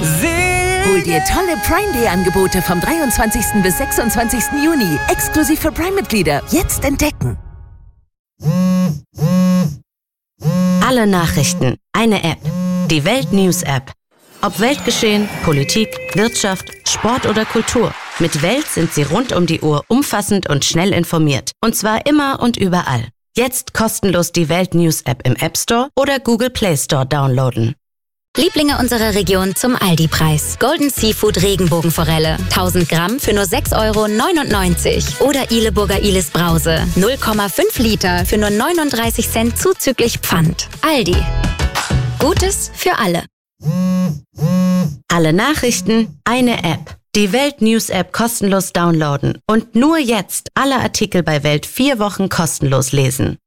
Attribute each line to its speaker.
Speaker 1: Hol dir tolle Prime Day Angebote vom 23. bis 26. Juni. Exklusiv für Prime-Mitglieder. Jetzt entdecken.
Speaker 2: Alle Nachrichten. Eine App. Die Welt News App. Ob Weltgeschehen, Politik, Wirtschaft, Sport oder Kultur. Mit Welt sind Sie rund um die Uhr umfassend und schnell informiert. Und zwar immer und überall. Jetzt kostenlos die Welt News App im App Store oder Google Play Store downloaden.
Speaker 3: Lieblinge unserer Region zum Aldi-Preis. Golden Seafood Regenbogenforelle. 1000 Gramm für nur 6,99 €. Oder Ileburger Ilis Brause. 0,5 Liter für nur 39 Cent zuzüglich Pfand. Aldi. Gutes für alle.
Speaker 2: Alle Nachrichten, eine App. Die Welt News App kostenlos downloaden. Und nur jetzt alle Artikel bei Welt 4 Wochen kostenlos lesen.